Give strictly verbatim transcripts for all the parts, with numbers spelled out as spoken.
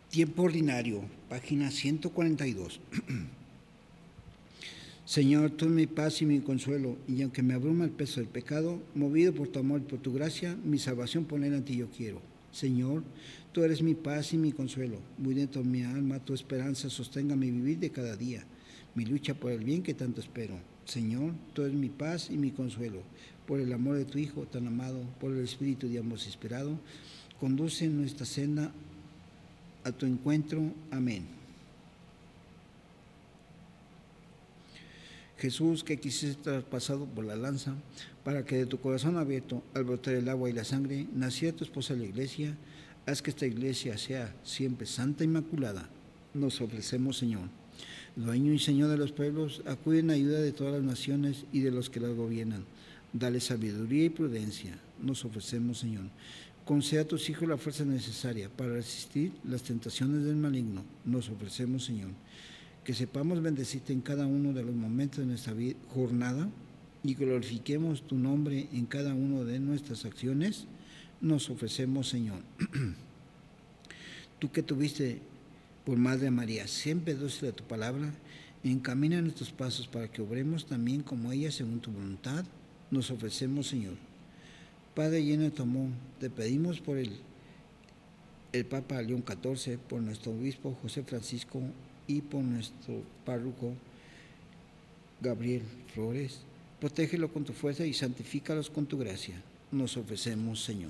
Tiempo ordinario, página ciento cuarenta y dos. Señor, tú eres mi paz y mi consuelo, y aunque me abruma el peso del pecado, movido por tu amor y por tu gracia, mi salvación poner ante ti yo quiero. Señor, tú eres mi paz y mi consuelo, muy dentro de mi alma tu esperanza sostenga mi vivir de cada día, mi lucha por el bien que tanto espero. Señor, tú eres mi paz y mi consuelo, por el amor de tu Hijo tan amado, por el Espíritu de ambos esperado, conduce nuestra senda a tu encuentro. Amén. Jesús, que quisiste traspasado por la lanza, para que de tu corazón abierto, al brotar el agua y la sangre, naciera tu esposa la iglesia, haz que esta iglesia sea siempre santa e inmaculada. Nos ofrecemos, Señor. Dueño y Señor de los pueblos, acude en ayuda de todas las naciones y de los que las gobiernan. Dale sabiduría y prudencia. Nos ofrecemos, Señor. Conceda a tus hijos la fuerza necesaria para resistir las tentaciones del maligno. Nos ofrecemos, Señor. Que sepamos bendecirte en cada uno de los momentos de nuestra vida, jornada, y glorifiquemos tu nombre en cada una de nuestras acciones. Nos ofrecemos, Señor. Tú que tuviste por Madre María, siempre dócil a tu palabra, encamina nuestros pasos para que obremos también como ella según tu voluntad. Nos ofrecemos, Señor. Padre lleno de tu amor, te pedimos por el, el Papa León catorce, por nuestro obispo José Francisco y por nuestro párroco Gabriel Flores. Protégelo con tu fuerza y santifícalos con tu gracia. Nos ofrecemos, Señor.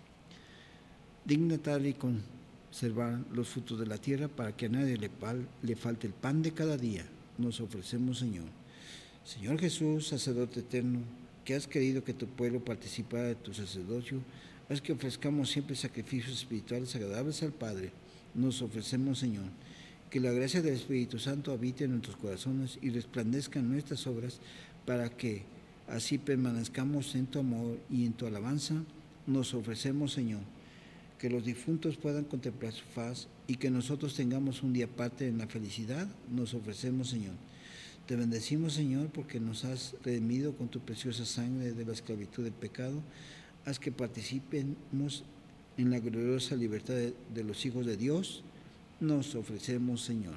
Digna y conservar los frutos de la tierra para que a nadie le, pal, le falte el pan de cada día. Nos ofrecemos, Señor. Señor Jesús, sacerdote eterno, que has querido que tu pueblo participara de tu sacerdocio, haz que ofrezcamos siempre sacrificios espirituales agradables al Padre. Nos ofrecemos, Señor. Que la gracia del Espíritu Santo habite en nuestros corazones y resplandezca en nuestras obras, para que así permanezcamos en tu amor y en tu alabanza. Nos ofrecemos, Señor. Que los difuntos puedan contemplar su faz y que nosotros tengamos un día aparte en la felicidad. Nos ofrecemos, Señor. Te bendecimos, Señor, porque nos has redimido con tu preciosa sangre de la esclavitud del pecado. Haz que participemos en la gloriosa libertad de, de los hijos de Dios. Nos ofrecemos, Señor.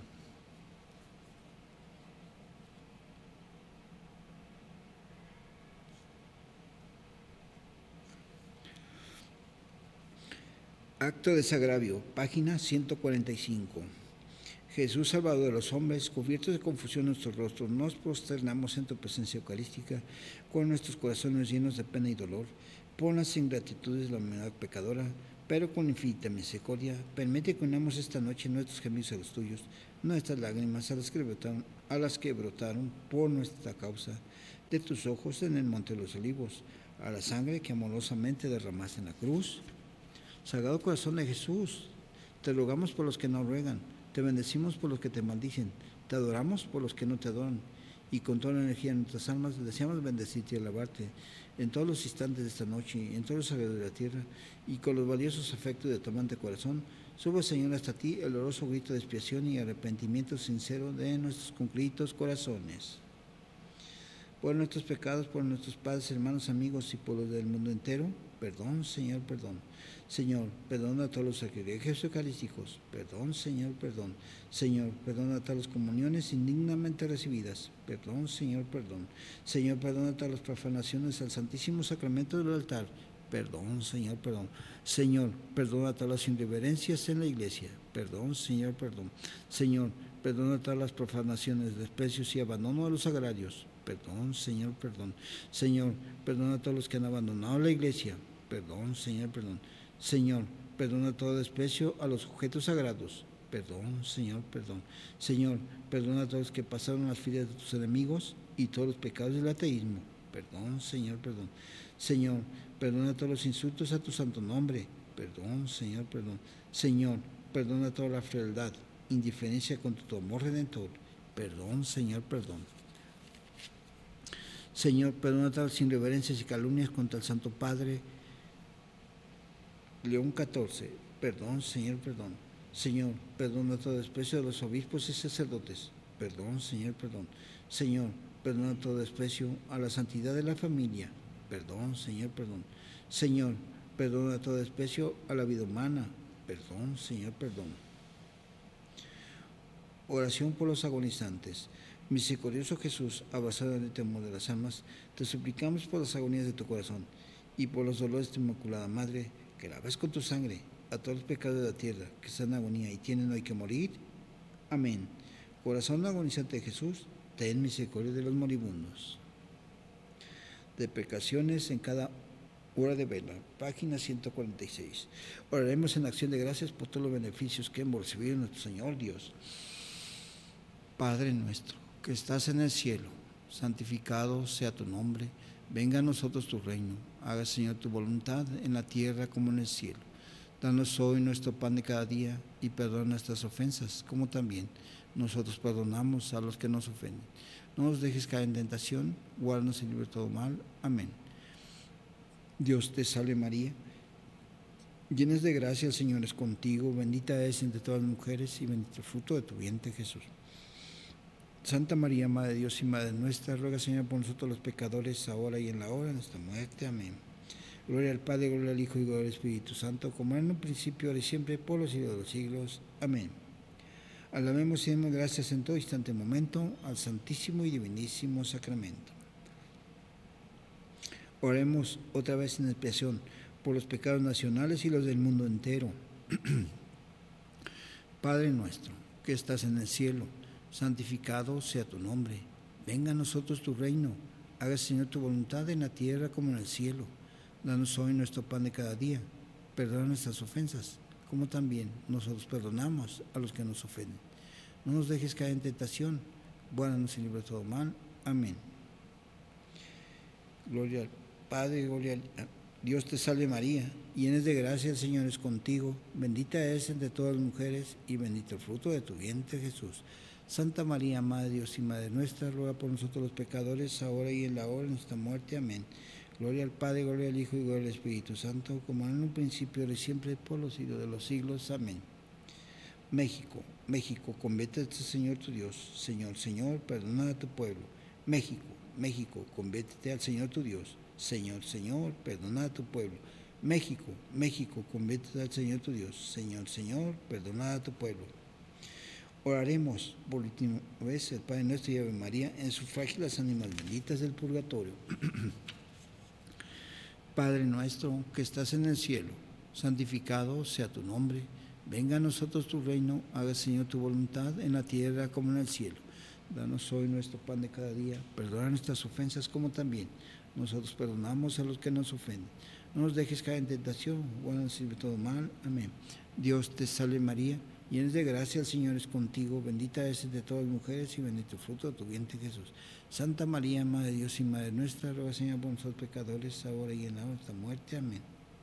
Acto de desagravio, página ciento cuarenta y cinco. Jesús, Salvador de los hombres, cubiertos de confusión nuestros rostros, nos prosternamos en tu presencia eucarística, con nuestros corazones llenos de pena y dolor, por las ingratitudes de la humanidad pecadora, pero con infinita misericordia, permite que unamos esta noche nuestros gemidos a los tuyos, nuestras lágrimas a las que brotaron, a las que brotaron por nuestra causa de tus ojos en el monte de los olivos, a la sangre que amorosamente derramaste en la cruz. Sagrado Corazón de Jesús, te rogamos por los que nos ruegan, te bendecimos por los que te maldicen, te adoramos por los que no te adoran, y con toda la energía de nuestras almas deseamos bendecirte y alabarte en todos los instantes de esta noche, en todos los sagrados de la tierra, y con los valiosos afectos de tu amante corazón, sube, Señor, hasta ti el oloroso grito de expiación y arrepentimiento sincero de nuestros contritos corazones. Por nuestros pecados, por nuestros padres, hermanos, amigos y por los del mundo entero, perdón, Señor, perdón. Señor, perdona a todos los sacrilegios eucarísticos. Perdón, Señor, perdón. Señor, perdona a todas las comuniones indignamente recibidas. Perdón, Señor, perdón. Señor, perdona a todas las profanaciones al Santísimo Sacramento del altar. Perdón, Señor, perdón. Señor, perdona a todas las irreverencias en la iglesia. Perdón, Señor, perdón. Señor, perdona a todas las profanaciones, desprecios y abandono de los sagrarios. Perdón, Señor, perdón. Señor, perdona a todos los que han abandonado la iglesia. Perdón, Señor, perdón. Señor, perdona todo desprecio a los objetos sagrados. Perdón, Señor, perdón. Señor, perdona a todos los que pasaron las filas de tus enemigos y todos los pecados del ateísmo. Perdón, Señor, perdón. Señor, perdona todos los insultos a tu santo nombre. Perdón, Señor, perdón. Señor, perdona toda la frialdad, indiferencia contra tu amor redentor. Perdón, Señor, perdón. Señor, perdona todas las irreverencias y calumnias contra el Santo Padre León catorce. Perdón, Señor, perdón. Señor, perdona todo desprecio de los obispos y sacerdotes. Perdón, Señor, perdón. Señor, perdona todo desprecio a la santidad de la familia. Perdón, Señor, perdón. Señor, perdona todo desprecio a la vida humana. Perdón, Señor, perdón. Oración por los agonizantes. Misericordioso Jesús, abrazado en el temor de las almas, te suplicamos por las agonías de tu corazón y por los dolores de tu Inmaculada Madre, que laves con tu sangre a todos los pecados de la tierra que están en agonía y tienen hoy que morir. Amén. Corazón agonizante de Jesús, ten misericordia de los moribundos. Deprecaciones en cada hora de vela, página ciento cuarenta y seis. Oraremos en acción de gracias por todos los beneficios que hemos recibido en nuestro Señor Dios. Padre nuestro, que estás en el cielo, santificado sea tu nombre, venga a nosotros tu reino, haga Señor tu voluntad en la tierra como en el cielo. Danos hoy nuestro pan de cada día y perdona nuestras ofensas, como también nosotros perdonamos a los que nos ofenden. No nos dejes caer en tentación, guárdanos y libre de todo mal. Amén. Dios te salve María, llena de gracia, el Señor es contigo, bendita eres entre todas las mujeres y bendito el fruto de tu vientre Jesús. Santa María, Madre de Dios y Madre nuestra, ruega Señor por nosotros los pecadores, ahora y en la hora de nuestra muerte. Amén. Gloria al Padre, gloria al Hijo y gloria al Espíritu Santo, como era en un principio, ahora y siempre, por los siglos de los siglos. Amén. Alabemos y demos gracias en todo instante y momento al Santísimo y Divinísimo Sacramento. Oremos otra vez en expiación por los pecados nacionales y los del mundo entero. Padre nuestro, que estás en el cielo, santificado sea tu nombre. Venga a nosotros tu reino. Haga, Señor, tu voluntad en la tierra como en el cielo. Danos hoy nuestro pan de cada día. Perdona nuestras ofensas, como también nosotros perdonamos a los que nos ofenden. No nos dejes caer en tentación. Guárdanos y libre de todo mal. Amén. Gloria al Padre, gloria al Dios te salve María, llena de gracia, el Señor es contigo, bendita eres entre todas las mujeres y bendito el fruto de tu vientre Jesús. Santa María, Madre de Dios y Madre nuestra, ruega por nosotros los pecadores, ahora y en la hora de nuestra muerte. Amén. Gloria al Padre, gloria al Hijo y gloria al Espíritu Santo, como en un principio, ahora y siempre, por los siglos de los siglos. Amén. México, México, conviértete, Señor tu Dios. Señor, Señor, perdona a tu pueblo. México, México, conviértete al Señor tu Dios. Señor, Señor, perdona a tu pueblo. México, México, conviértete al Señor tu Dios. Señor, Señor, perdona a tu pueblo. Oraremos por última vez el Padre nuestro y Ave María en sufragio las ánimas benditas del purgatorio. Padre nuestro que estás en el cielo, santificado sea tu nombre. Venga a nosotros tu reino, haga Señor tu voluntad en la tierra como en el cielo. Danos hoy nuestro pan de cada día, perdona nuestras ofensas como también nosotros perdonamos a los que nos ofenden. No nos dejes caer en tentación, guárdanos de todo mal. Amén. Dios te salve María, llena de gracia, el Señor es contigo, bendita eres entre todas las mujeres y bendito el fruto de tu vientre Jesús. Santa María, Madre de Dios y Madre nuestra, ruega Señor por nosotros pecadores, ahora y en la hora de nuestra muerte. Amén.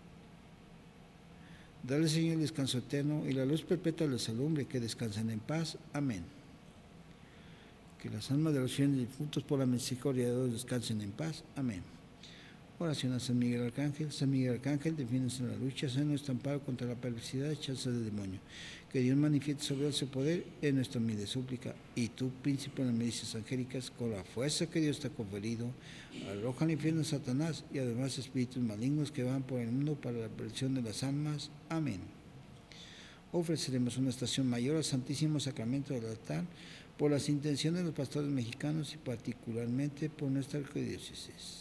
Dale, Señor, el descanso eterno y la luz perpetua les alumbre, que descansen en paz. Amén. Que las almas de los fieles difuntos por la misericordia de Dios descansen en paz. Amén. Oración a San Miguel Arcángel. San Miguel Arcángel, defiéndonos en la lucha, sea nuestro amparo contra la perversidad y chanza del demonio. Que Dios manifieste sobre él su poder en nuestra humilde súplica. Y tú, príncipe de las milicias angélicas, con la fuerza que Dios te ha conferido, arroja al infierno a Satanás y además espíritus malignos que van por el mundo para la perdición de las almas. Amén. Ofreceremos una estación mayor al Santísimo Sacramento del altar por las intenciones de los pastores mexicanos y particularmente por nuestra arquidiócesis.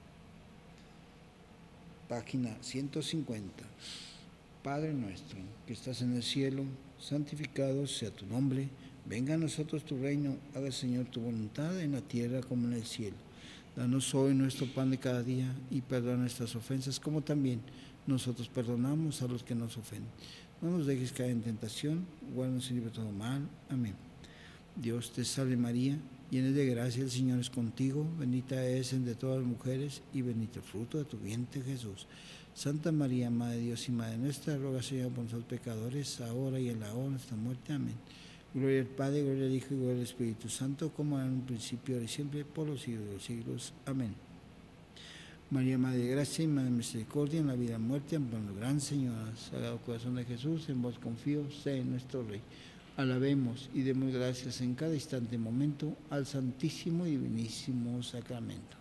Página ciento cincuenta. Padre nuestro, que estás en el cielo, santificado sea tu nombre. Venga a nosotros tu reino, haga Señor tu voluntad en la tierra como en el cielo. Danos hoy nuestro pan de cada día y perdona nuestras ofensas como también nosotros perdonamos a los que nos ofenden. No nos dejes caer en tentación, guárdanos y libre de todo mal. Amén. Dios te salve María, llena de gracia, el Señor es contigo, bendita eres entre todas las mujeres y bendito el fruto de tu vientre Jesús. Santa María, Madre de Dios y Madre nuestra, ruega Señor por nosotros pecadores, ahora y en la hora de nuestra muerte. Amén. Gloria al Padre, gloria al Hijo y gloria al Espíritu Santo, como era en un principio, ahora y siempre, por los siglos de los siglos. Amén. María, Madre de gracia y Madre de misericordia, en la vida y muerte, amparanos, gran Señora. Sagrado Corazón de Jesús, en vos confío, sé nuestro Rey. Alabemos y demos gracias en cada instante y momento al Santísimo y Divinísimo Sacramento.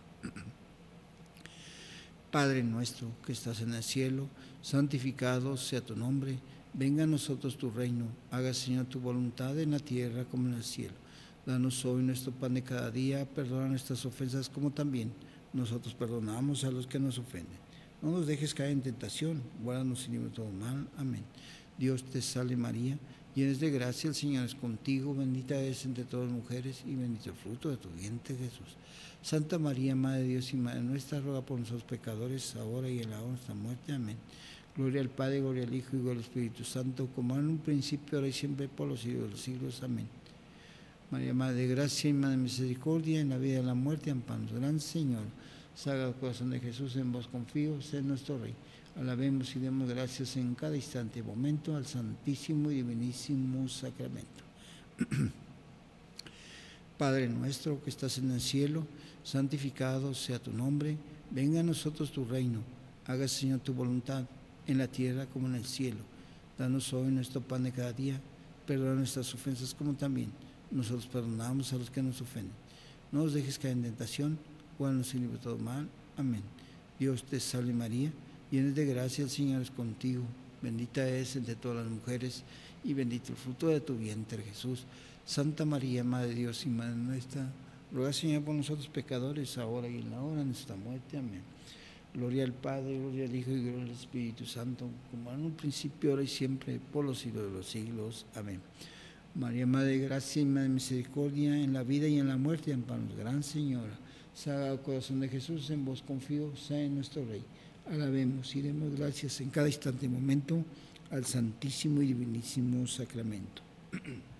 Padre nuestro que estás en el cielo, santificado sea tu nombre. Venga a nosotros tu reino, haga, Señor, tu voluntad en la tierra como en el cielo. Danos hoy nuestro pan de cada día, perdona nuestras ofensas como también nosotros perdonamos a los que nos ofenden. No nos dejes caer en tentación, guárdanos y líbranos de todo mal. Amén. Dios te salve María, llena de gracia, el Señor es contigo, bendita eres entre todas las mujeres y bendito el fruto de tu vientre Jesús. Santa María, Madre de Dios y Madre nuestra, ruega por nosotros pecadores, ahora y en la hora de nuestra muerte. Amén. Gloria al Padre, gloria al Hijo y gloria al Espíritu Santo, como en un principio, ahora y siempre, por los siglos de los siglos. Amén. María, Madre de gracia y Madre de misericordia, en la vida y en la muerte, amparanos, gran Señor. Sagrado Corazón de Jesús, en vos confío, sé nuestro Rey. Alabemos y demos gracias en cada instante y momento al Santísimo y Divinísimo Sacramento. Padre nuestro que estás en el cielo, santificado sea tu nombre. Venga a nosotros tu reino. Haga, Señor, tu voluntad en la tierra como en el cielo. Danos hoy nuestro pan de cada día. Perdona nuestras ofensas como también nosotros perdonamos a los que nos ofenden. No nos dejes caer en tentación, guárdanos y líbranos de todo mal. Amén. Dios te salve María, llena de gracia, el Señor es contigo. Bendita eres entre todas las mujeres y bendito el fruto de tu vientre Jesús. Santa María, Madre de Dios y Madre nuestra, ruega, Señor, por nosotros pecadores, ahora y en la hora de nuestra muerte. Amén. Gloria al Padre, gloria al Hijo y gloria al Espíritu Santo, como en un principio, ahora y siempre, por los siglos de los siglos. Amén. María, Madre de gracia y Madre de misericordia, en la vida y en la muerte, amparanos, gran Señora. Sagrado Corazón de Jesús, en vos confío, sea nuestro Rey. Alabemos y demos gracias en cada instante y momento al Santísimo y Divinísimo Sacramento.